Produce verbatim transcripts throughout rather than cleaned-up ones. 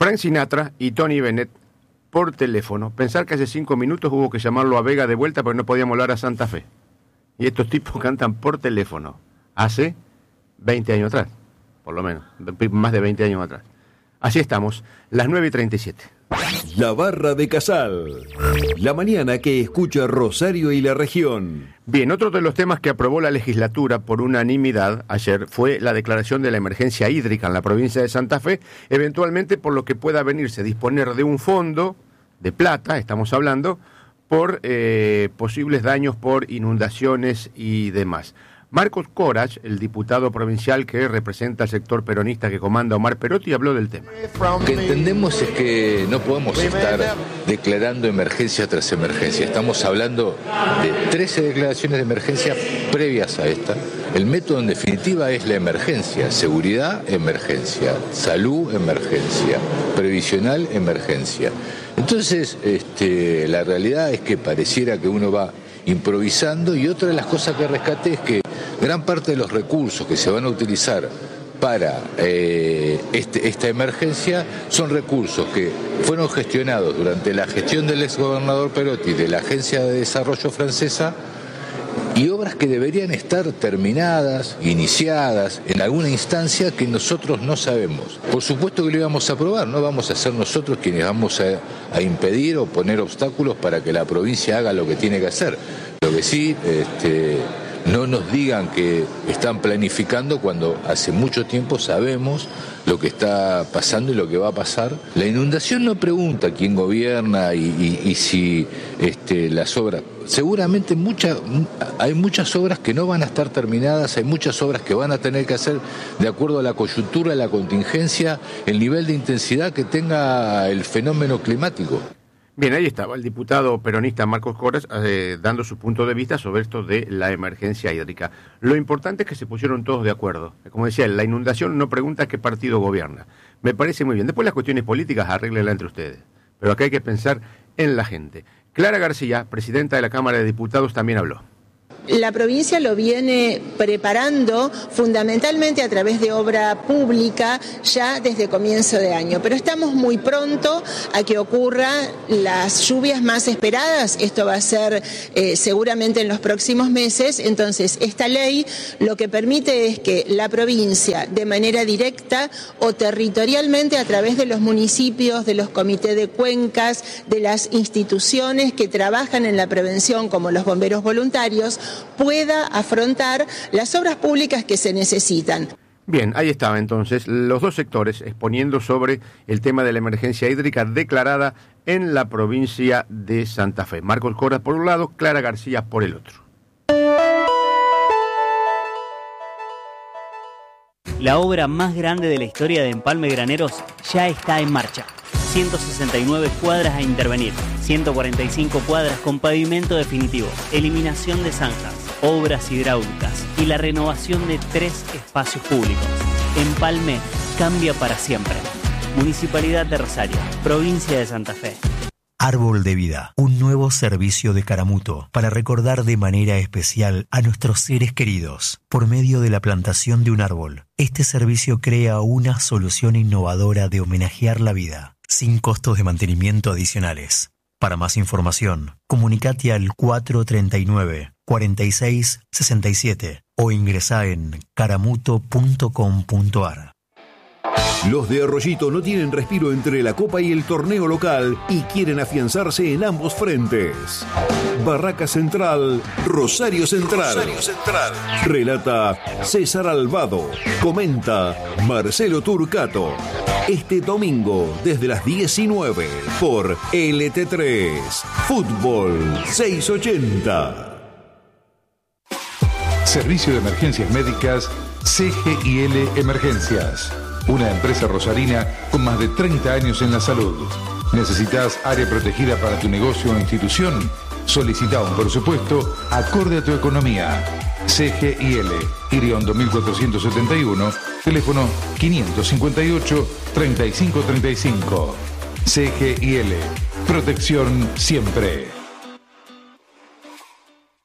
Frank Sinatra y Tony Bennett por teléfono. Pensar que hace cinco minutos hubo que llamarlo a Vega de vuelta porque no podíamos hablar a Santa Fe. Y estos tipos cantan por teléfono. Hace veinte años atrás, por lo menos. Más de veinte años atrás. Así estamos, las nueve y treinta y siete. La Barra de Casal. La mañana que escucha Rosario y la región. Bien, otro de los temas que aprobó la legislatura por unanimidad ayer fue la declaración de la emergencia hídrica en la provincia de Santa Fe, eventualmente por lo que pueda venirse disponer de un fondo de plata, estamos hablando, por eh, posibles daños por inundaciones y demás. Marcos Corach, el diputado provincial que representa al sector peronista que comanda Omar Perotti, habló del tema. Lo que entendemos es que no podemos estar declarando emergencia tras emergencia. Estamos hablando de trece declaraciones de emergencia previas a esta. El método en definitiva es la emergencia. Seguridad, emergencia. Salud, emergencia. Previsional, emergencia. Entonces, este, la realidad es que pareciera que uno va improvisando, y otra de las cosas que rescaté es que gran parte de los recursos que se van a utilizar para eh, este, esta emergencia son recursos que fueron gestionados durante la gestión del exgobernador Perotti de la Agencia de Desarrollo Francesa, y obras que deberían estar terminadas, iniciadas en alguna instancia que nosotros no sabemos. Por supuesto que lo íbamos a aprobar, no vamos a ser nosotros quienes vamos a, a impedir o poner obstáculos para que la provincia haga lo que tiene que hacer. Lo que sí, este, no nos digan que están planificando cuando hace mucho tiempo sabemos lo que está pasando y lo que va a pasar. La inundación no pregunta quién gobierna y, y, y si este, las obras... Seguramente mucha, hay muchas obras que no van a estar terminadas, hay muchas obras que van a tener que hacer de acuerdo a la coyuntura, a la contingencia, el nivel de intensidad que tenga el fenómeno climático. Bien, ahí estaba el diputado peronista Marcos Corach eh, dando su punto de vista sobre esto de la emergencia hídrica. Lo importante es que se pusieron todos de acuerdo. Como decía, la inundación no pregunta qué partido gobierna. Me parece muy bien. Después las cuestiones políticas arréglenlas entre ustedes. Pero acá hay que pensar en la gente. Clara García, presidenta de la Cámara de Diputados, también habló. La provincia lo viene preparando fundamentalmente a través de obra pública ya desde comienzo de año, pero estamos muy pronto a que ocurran las lluvias más esperadas. Esto va a ser eh, seguramente en los próximos meses. Entonces, esta ley lo que permite es que la provincia, de manera directa o territorialmente, a través de los municipios, de los comités de cuencas, de las instituciones que trabajan en la prevención, como los bomberos voluntarios, pueda afrontar las obras públicas que se necesitan. Bien, ahí estaba entonces los dos sectores exponiendo sobre el tema de la emergencia hídrica declarada en la provincia de Santa Fe. Marcos Corach por un lado, Clara García por el otro. La obra más grande de la historia de Empalme Graneros ya está en marcha. ciento sesenta y nueve cuadras a intervenir, ciento cuarenta y cinco cuadras con pavimento definitivo, eliminación de zanjas, obras hidráulicas y la renovación de tres espacios públicos. Empalme cambia para siempre. Municipalidad de Rosario, provincia de Santa Fe. Árbol de Vida, un nuevo servicio de Caramuto para recordar de manera especial a nuestros seres queridos por medio de la plantación de un árbol. Este servicio crea una solución innovadora de homenajear la vida, sin costos de mantenimiento adicionales. Para más información, comunicate al cuatro treinta y nueve, cuarenta y seis, sesenta y siete o ingresá en caramuto punto com punto ar. Los de Arroyito no tienen respiro entre la Copa y el torneo local y quieren afianzarse en ambos frentes. Barraca Central, Rosario Central. Rosario Central. Relata César Albado. Comenta Marcelo Turcato. Este domingo desde las diecinueve por L T tres. Fútbol seiscientos ochenta. Servicio de Emergencias Médicas C G I L Emergencias. Una empresa rosarina con más de treinta años en la salud. ¿Necesitas área protegida para tu negocio o institución? Solicita un presupuesto acorde a tu economía. C G I L, Iriondo mil cuatrocientos setenta y uno, teléfono quinientos cincuenta y ocho, treinta y cinco treinta y cinco. C G I L, protección siempre.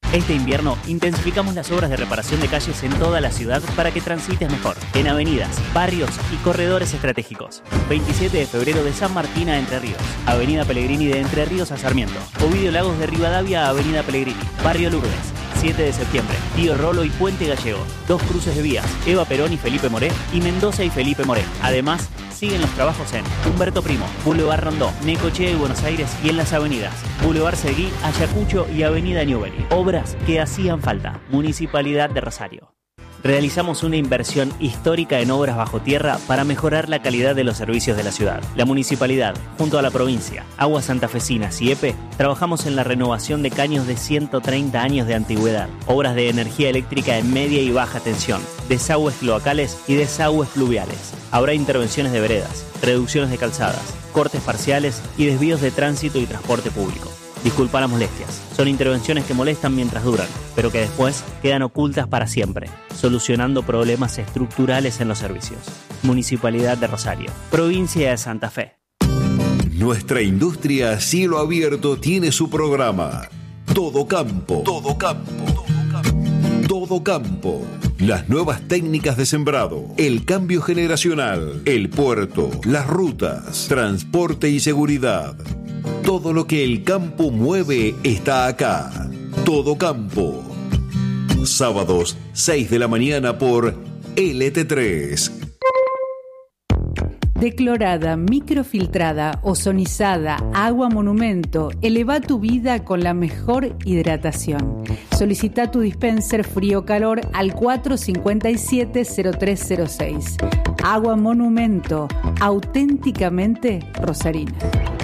Este invierno intensificamos las obras de reparación de calles en toda la ciudad para que transites mejor, en avenidas, barrios y corredores estratégicos. veintisiete de febrero de San Martín a Entre Ríos, Avenida Pellegrini de Entre Ríos a Sarmiento, Ovidio Lagos de Rivadavia a Avenida Pellegrini, Barrio Lourdes. siete de septiembre, Tío Rolo y Puente Gallego, dos cruces de vías, Eva Perón y Felipe Moré, y Mendoza y Felipe Moré. Además, siguen los trabajos en Humberto Primo, Boulevard Rondó, Necochea y Buenos Aires, y en las avenidas Boulevard Seguí, Ayacucho y Avenida Newbery. Obras que hacían falta. Municipalidad de Rosario. Realizamos una inversión histórica en obras bajo tierra para mejorar la calidad de los servicios de la ciudad. La municipalidad, junto a la provincia, Aguas Santafesinas y E P E, trabajamos en la renovación de caños de ciento treinta años de antigüedad, obras de energía eléctrica en media y baja tensión, desagües cloacales y desagües fluviales. Habrá intervenciones de veredas, reducciones de calzadas, cortes parciales y desvíos de tránsito y transporte público. Disculpa las molestias. Son intervenciones que molestan mientras duran, pero que después quedan ocultas para siempre, solucionando problemas estructurales en los servicios. Municipalidad de Rosario, Provincia de Santa Fe. Nuestra industria a cielo abierto tiene su programa. Todo campo. Todo campo. Todo campo. Las nuevas técnicas de sembrado, el cambio generacional, el puerto, las rutas, transporte y seguridad. Todo lo que el campo mueve está acá. Todo campo. Sábados, seis de la mañana por L T tres. Declorada, microfiltrada, ozonizada, agua monumento. Eleva tu vida con la mejor hidratación. Solicita tu dispenser frío-calor al cuatro cinco siete cero tres cero seis. Agua monumento, auténticamente rosarina.